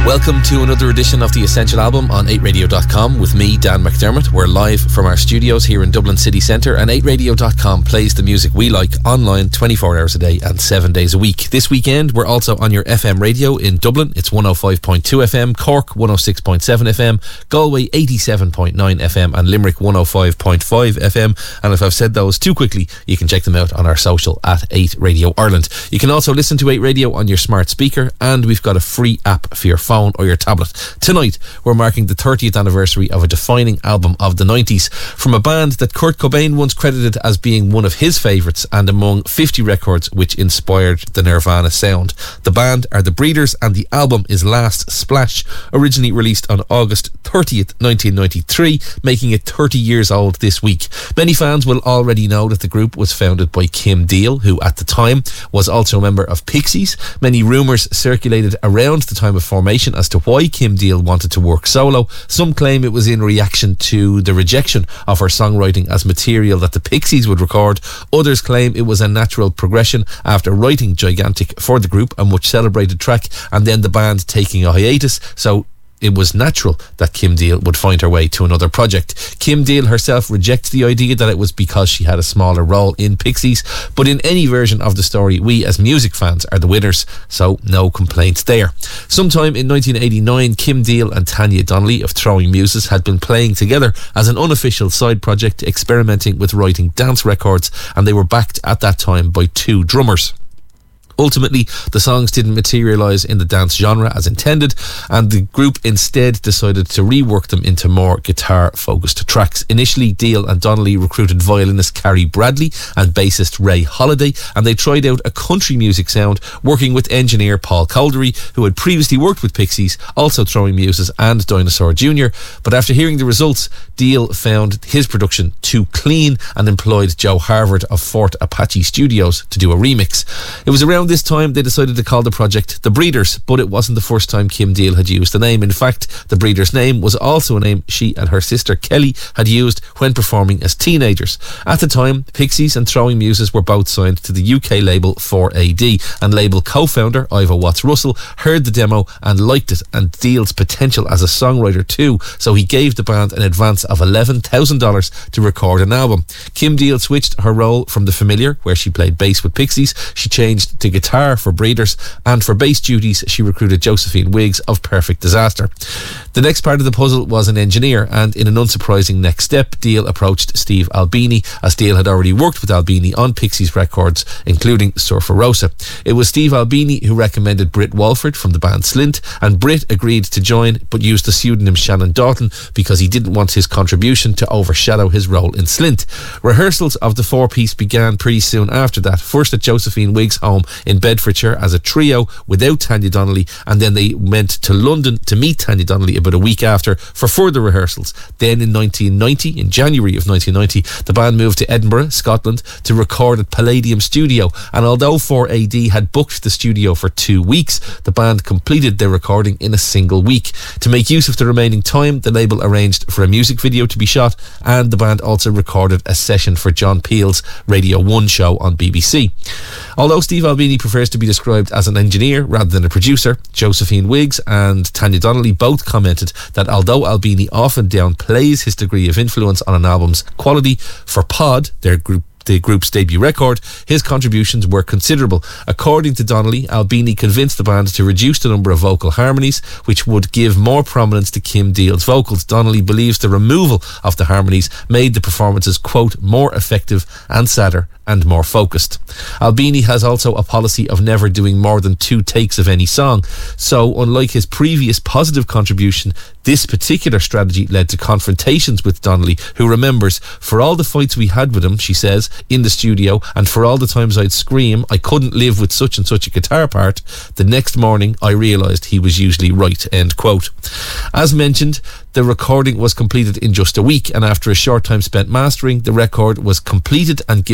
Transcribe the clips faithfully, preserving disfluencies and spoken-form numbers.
Welcome to another edition of The Essential Album on eight radio dot com with me, Dan McDermott. We're live from our studios here in Dublin City Centre, and eight radio dot com plays the music we like online twenty-four hours a day and seven days a week. This weekend we're also on your F M radio in Dublin. It's one oh five point two F M, Cork one oh six point seven F M, Galway eighty-seven point nine F M and Limerick one oh five point five F M. And if I've said those too quickly, you can check them out on our social at eight Radio Ireland. You can also listen to eight Radio on your smart speaker, and we've got a free app for your phone or your tablet. Tonight we're marking the thirtieth anniversary of a defining album of the nineties from a band that Kurt Cobain once credited as being one of his favourites and among fifty records which inspired the Nirvana sound. The band are the Breeders, and the album is Last Splash, originally released on August thirtieth nineteen ninety-three, making it thirty years old this week. Many fans will already know that the group was founded by Kim Deal, who at the time was also a member of Pixies. Many rumours circulated around the time of formation as to why Kim Deal wanted to work solo. Some claim it was in reaction to the rejection of her songwriting as material that the Pixies would record. Others claim it was a natural progression after writing Gigantic for the group, a much celebrated track, and then the band taking a hiatus, so it was natural that Kim Deal would find her way to another project. Kim Deal herself rejects the idea that it was because she had a smaller role in Pixies, but in any version of the story, we as music fans are the winners, so no complaints there. Sometime in nineteen eighty-nine, Kim Deal and Tanya Donnelly of Throwing Muses had been playing together as an unofficial side project, experimenting with writing dance records, and they were backed at that time by two drummers. Ultimately, the songs didn't materialise in the dance genre as intended, and the group instead decided to rework them into more guitar-focused tracks. Initially, Deal and Donnelly recruited violinist Carrie Bradley and bassist Ray Holiday, and they tried out a country music sound, working with engineer Paul Caldery, who had previously worked with Pixies, also Throwing Muses and Dinosaur Junior But after hearing the results, Deal found his production too clean and employed Joe Harvard of Fort Apache Studios to do a remix. It was around this time they decided to call the project The Breeders, but it wasn't the first time Kim Deal had used the name. In fact, the Breeders name was also a name she and her sister Kelly had used when performing as teenagers. At the time, Pixies and Throwing Muses were both signed to the U K label four A D, and label co-founder Ivo Watts Russell heard the demo and liked it and Deal's potential as a songwriter too, so he gave the band an advance of eleven thousand dollars to record an album. Kim Deal switched her role from The Familiar, where she played bass with Pixies. She changed to guitar for Breeders, and for bass duties she recruited Josephine Wiggs of Perfect Disaster. The next part of the puzzle was an engineer, and in an unsurprising next step, Deal approached Steve Albini, as Deal had already worked with Albini on Pixies records, including Surfer Rosa. It was Steve Albini who recommended Britt Walford from the band Slint, and Britt agreed to join but used the pseudonym Shannon Doughton because he didn't want his contribution to overshadow his role in Slint. Rehearsals of the four-piece began pretty soon after that, first at Josephine Wiggs' home in Bedfordshire as a trio without Tanya Donnelly, and then they went to London to meet Tanya Donnelly about a week after for further rehearsals. Then in nineteen ninety, in January of nineteen ninety, the band moved to Edinburgh, Scotland to record at Palladium Studio, and although four A D had booked the studio for two weeks, the band completed their recording in a single week. To make use of the remaining time, the label arranged for a music video to be shot, and the band also recorded a session for John Peel's Radio one show on B B C. Although Steve Albini prefers to be described as an engineer rather than a producer, Josephine Wiggs and Tanya Donnelly both commented that although Albini often downplays his degree of influence on an album's quality, for Pod, their group the group's debut record, his contributions were considerable. According to Donnelly, Albini convinced the band to reduce the number of vocal harmonies, which would give more prominence to Kim Deal's vocals. Donnelly believes the removal of the harmonies made the performances, quote, more effective and sadder and more focused. Albini has also a policy of never doing more than two takes of any song, so unlike his previous positive contribution, this particular strategy led to confrontations with Donnelly, who remembers, for all the fights we had with him, she says, in the studio, and for all the times I'd scream I couldn't live with such and such a guitar part, the next morning I realised he was usually right, end quote. As mentioned, the recording was completed in just a week, and after a short time spent mastering, the record was completed and given the title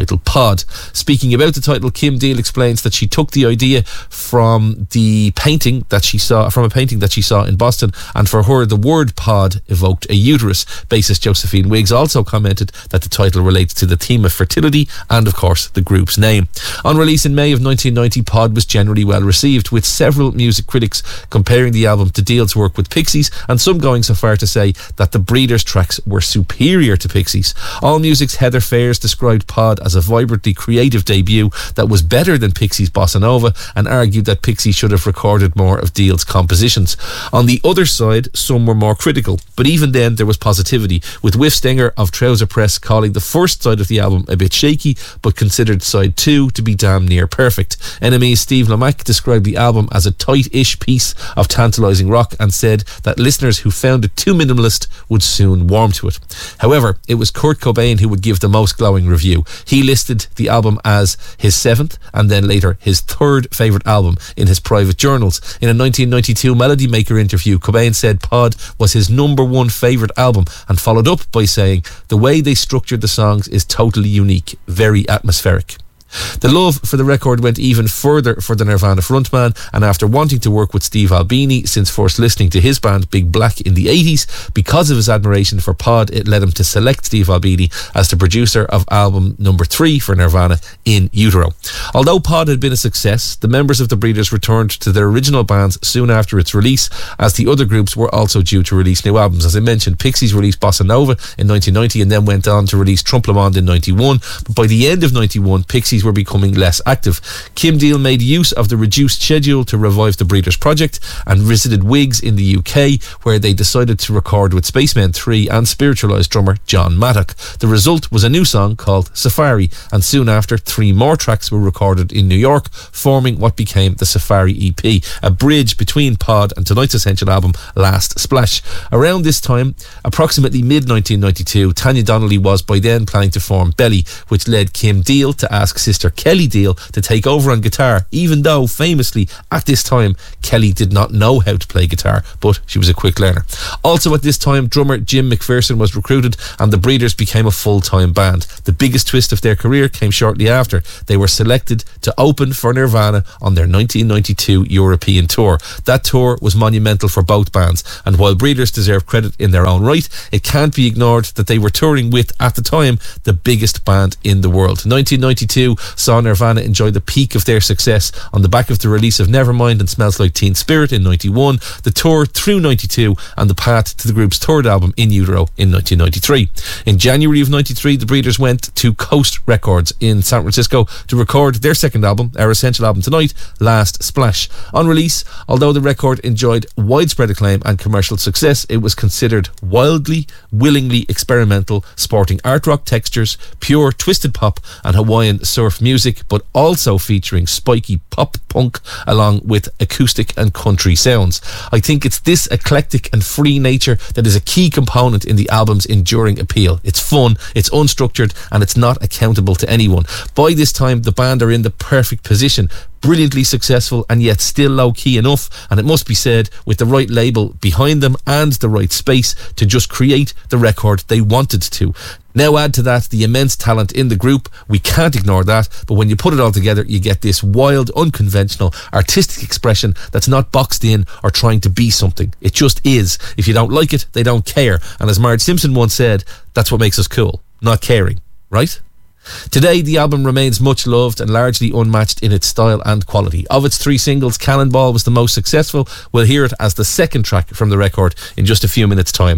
title Pod. Speaking about the title, Kim Deal explains that she took the idea from the painting that she saw, from a painting that she saw in Boston, and for her the word pod evoked a uterus. Bassist Josephine Wiggs also commented that the title relates to the theme of fertility and of course the group's name. On release in May of nineteen ninety, Pod was generally well received, with several music critics comparing the album to Deal's work with Pixies, and some going so far to say that the Breeders tracks were superior to Pixies. AllMusic's Heather Fairs described Pod as a vibrantly creative debut that was better than Pixies' Bossa Nova, and argued that Pixies should have recorded more of Deal's compositions. On the other side, some were more critical, but even then there was positivity, with Whiffstinger of Trouser Press calling the first side of the album a bit shaky, but considered side two to be damn near perfect. N M E's Steve Lamacq described the album as a tight-ish piece of tantalising rock, and said that listeners who found it too minimalist would soon warm to it. However, it was Kurt Cobain who would give the most glowing review. He listed the album as his seventh, and then later his third favourite album in his private journals. In a nineteen ninety-two Melody Maker interview, Cobain said Pod was his number one favourite album, and followed up by saying, "The way they structured the songs is totally unique, very atmospheric." The love for the record went even further for the Nirvana frontman, and after wanting to work with Steve Albini since first listening to his band Big Black in the eighties, because of his admiration for Pod, it led him to select Steve Albini as the producer of album number three for Nirvana, In Utero. Although Pod had been a success, the members of the Breeders returned to their original bands soon after its release, as the other groups were also due to release new albums. As I mentioned, Pixies released Bossa Nova in nineteen ninety and then went on to release Trompe Le Monde in ninety-one, but by the end of ninety-one, Pixies were becoming less active. Kim Deal made use of the reduced schedule to revive the Breeders project and visited Wiggs in the U K, where they decided to record with Spacemen three and Spiritualized drummer John Maddock. The result was a new song called Safari, and soon after three more tracks were recorded in New York, forming what became the Safari E P, a bridge between Pod and tonight's essential album Last Splash. Around this time, approximately mid nineteen ninety-two, Tanya Donnelly was by then planning to form Belly, which led Kim Deal to ask sister Kelly Deal to take over on guitar, even though famously at this time Kelly did not know how to play guitar, but she was a quick learner. Also at this time, drummer Jim McPherson was recruited, and the Breeders became a full-time band. The biggest twist of their career came shortly after. They were selected to open for Nirvana on their nineteen ninety-two European tour. That tour was monumental for both bands, and while Breeders deserve credit in their own right, it can't be ignored that they were touring with, at the time, the biggest band in the world. nineteen ninety-two saw Nirvana enjoy the peak of their success on the back of the release of Nevermind and Smells Like Teen Spirit in ninety-one, the tour through ninety-two, and the path to the group's third album In Utero in nineteen ninety-three. In January of ninety-three, the Breeders went to Coast Records in San Francisco to record their second album, our essential album tonight, Last Splash. On release, although the record enjoyed widespread acclaim and commercial success, it was considered wildly, willingly experimental, sporting art rock textures, pure twisted pop and Hawaiian surf music, but also featuring spiky pop punk along with acoustic and country sounds. I think it's this eclectic and free nature that is a key component in the album's enduring appeal. It's fun, it's unstructured, and it's not accountable to anyone. By this time, the band are in the perfect position, brilliantly successful and yet still low-key enough, and it must be said, with the right label behind them and the right space to just create the record they wanted to. Now add to that the immense talent in the group. We can't ignore that, but when you put it all together, you get this wild, unconventional, artistic expression that's not boxed in or trying to be something. It just is. If you don't like it, they don't care. And as Marge Simpson once said, that's what makes us cool, not caring, right? Today, the album remains much loved and largely unmatched in its style and quality. Of its three singles, Cannonball was the most successful. We'll hear it as the second track from the record in just a few minutes' time.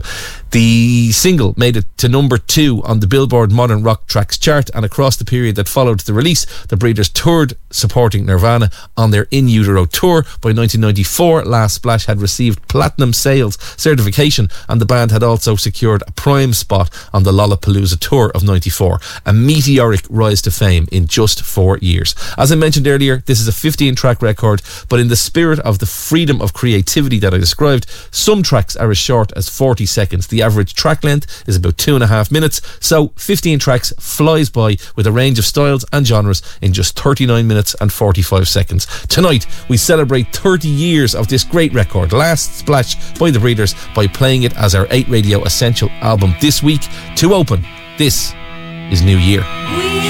The single made it to number two on the Billboard Modern Rock Tracks chart, and across the period that followed the release, the Breeders toured supporting Nirvana on their In Utero tour. By nineteen ninety-four, Last Splash had received platinum sales certification, and the band had also secured a prime spot on the Lollapalooza tour of ninety-four. A meteoric rise to fame in just four years. As I mentioned earlier, this is a fifteen track record, but in the spirit of the freedom of creativity that I described, some tracks are as short as forty seconds. The average track length is about two and a half minutes, so fifteen tracks flies by with a range of styles and genres in just thirty-nine minutes and forty-five seconds. Tonight, we celebrate thirty years of this great record, Last Splash by the Breeders, by playing it as our eight Radio Essential album this week. To open, this is New Year.